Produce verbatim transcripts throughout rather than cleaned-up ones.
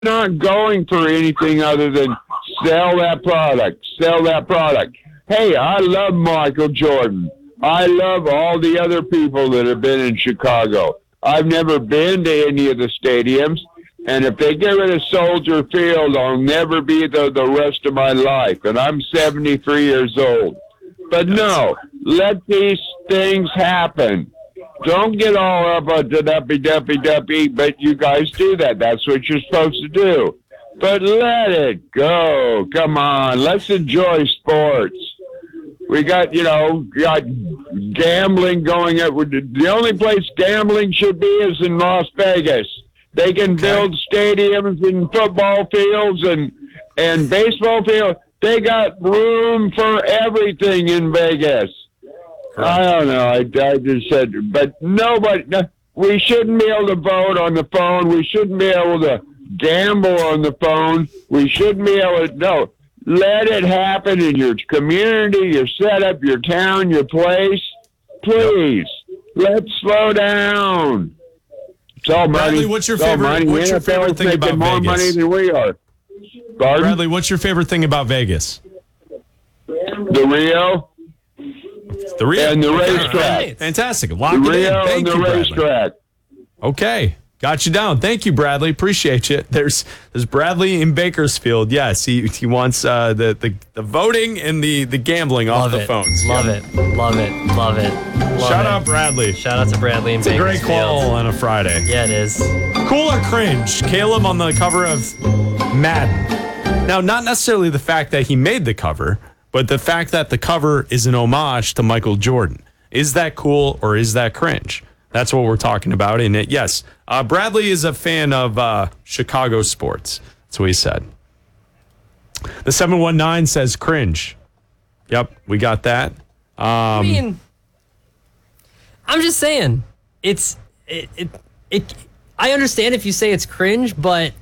not going for anything other than sell that product, sell that product. Hey, I love Michael Jordan. I love all the other people that have been in Chicago. I've never been to any of the stadiums, and if they get rid of Soldier Field, I'll never be there the rest of my life, and I'm seventy-three years old. But no, let these things happen. Don't get all up on the duppy, duppy, duppy, but you guys do that. That's what you're supposed to do. But let it go. Come on, let's enjoy sports. We got, you know, got gambling going up. The only place gambling should be is in Las Vegas. They can build stadiums and football fields and, and baseball fields. They got room for everything in Vegas. I don't know. I, I just said, but nobody, no, we shouldn't be able to vote on the phone. We shouldn't be able to gamble on the phone. We shouldn't be able to, no. Let it happen in your community, your setup, your town, your place. Please, let's slow down. It's all Bradley, money. what's your it's favorite? Money. What's the your N F L favorite is thing about making more Vegas? money than we are. Pardon? Bradley, what's your favorite thing about Vegas? The Rio. The Rio And the Okay. racetrack. Right. Fantastic. Lock The it in. Rio Thank and the you, Bradley. racetrack. Okay. Got you down. Thank you, Bradley. Appreciate you. There's there's Bradley in Bakersfield. Yes, he he wants uh, the, the the voting and the, the gambling Love off the it. phones. Love Yeah. it. Love it. Love it. Love Shout it. out Bradley. Shout out to Bradley in It's a great Bakersfield. call on a Friday. Yeah, it is. Cool or cringe? Caleb on the cover of Madden. Now, not necessarily the fact that he made the cover, but the fact that the cover is an homage to Michael Jordan. Is that cool or is that cringe? That's what we're talking about. And it, yes, uh, Bradley is a fan of uh, Chicago sports. That's what he said. The seven one nine says cringe. Yep, we got that. Um, I mean, I'm just saying, it's it, it it. I understand if you say it's cringe, but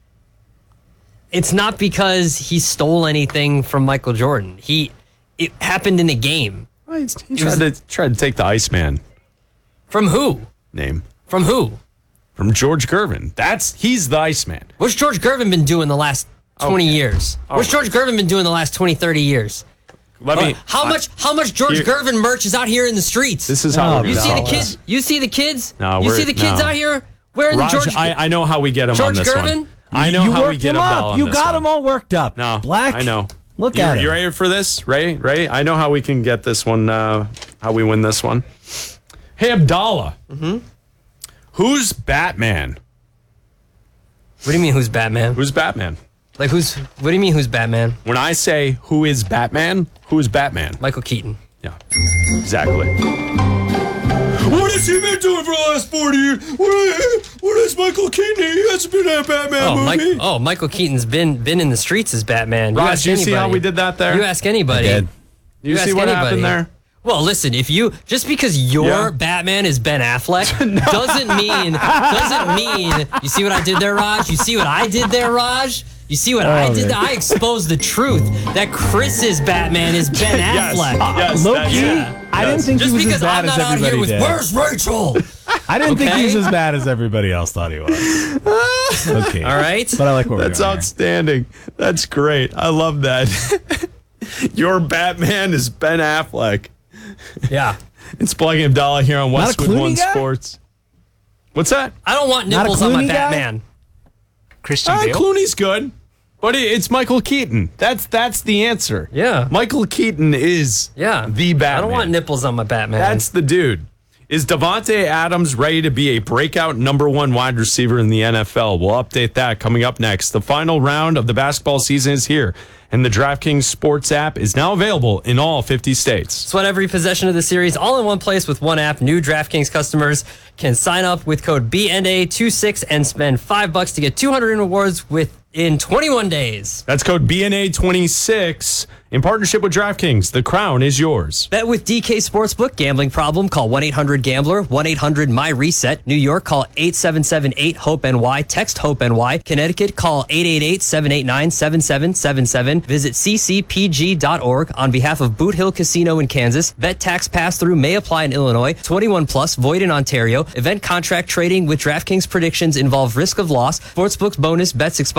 it's not because he stole anything from Michael Jordan. He it happened in a game. he tried to, tried to take the Iceman From who? name. From who? From George Gervin. That's he's the Iceman. What's George Gervin been doing the last twenty Okay. years? What's right. George Gervin been doing the last twenty, thirty years? Let me. Uh, how I- much how much George Here- Gervin merch is out here in the streets? This is how Oh, we're you gonna see the solve kids? this. You see the kids? No, you we're- see the kids no. out here wearing Raj, the George I, I know how we get him George on this Gervin? one. I know you how we worked get him him up. on You this got one. him all worked up. No, Black. I know. Look you, at him. You ready for this, Ray? Ray, I know how we can get this one. Uh, how we win this one? Hey, Abdallah. Mm-hmm. Who's Batman? What do you mean who's Batman? Who's Batman? Like who's what do you mean who's Batman? When I say who is Batman, who is Batman? Michael Keaton. Yeah, exactly. What has he been doing for the last forty years? What, what is Michael Keaton? He hasn't been in a Batman Oh, Mike, movie. oh, Michael Keaton's been been in the streets as Batman. You Raj, ask do you see how anybody. we did that there? You ask anybody. I did. You, You see ask what anybody. happened there? Well, listen, if you just because your Yeah. Batman is Ben Affleck doesn't mean doesn't mean you see what I did there, Raj? You see what I did there, Raj? You see what I did? man. There? I exposed the truth that Chris's Batman is Ben Yes, Affleck. yes, Low that's key, it. I didn't Yes. think Just he was because as bad I'm as not out everybody here with did. where's Rachel? I didn't think he was Okay? as bad as everybody else thought he was. Okay. All right. But I like what we're That's doing here. outstanding. That's great. I love that. Your Batman is Ben Affleck. Yeah. It's Plugging Abdallah here on Not a Westwood Clooney One guy? Sports. What's that? I don't want Not a nipples on my Clooney guy? Batman. Christian Uh, Bale. Clooney's good, but it, it's Michael Keaton. That's that's the answer. Yeah. Michael Keaton is Yeah. the Batman. I don't want nipples on my Batman. That's the dude. Is Devontae Adams ready to be a breakout number one wide receiver in the N F L? We'll update that coming up next. The final round of the basketball season is here, and the DraftKings Sports app is now available in all fifty states. Sweat every possession of the series all in one place with one app. New DraftKings customers can sign up with code B N A twenty-six and spend five bucks to get two hundred in rewards with in twenty-one days. That's code B N A twenty-six in partnership with DraftKings. The crown is yours. Bet with D K Sportsbook. Gambling problem? Call one eight hundred gambler, one eight hundred my reset. New York, call eight seven seven eight hope N Y. Text HOPE-NY. Connecticut, call eight eight eight, seven eight nine, seven seven seven seven. Visit c c p g dot org on behalf of Boot Hill Casino in Kansas. Vet tax pass-through may apply in Illinois. twenty-one plus, void in Ontario. Event contract trading with DraftKings predictions involve risk of loss. Sportsbook's bonus bets expire